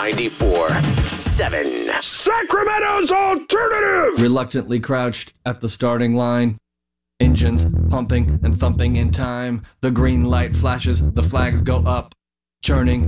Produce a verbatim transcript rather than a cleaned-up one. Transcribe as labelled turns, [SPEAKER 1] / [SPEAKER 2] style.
[SPEAKER 1] ninety-four seven.
[SPEAKER 2] Sacramento's alternative!
[SPEAKER 3] Reluctantly crouched at the starting line. Engines pumping and thumping in time. The green light flashes, the flags go up. Churning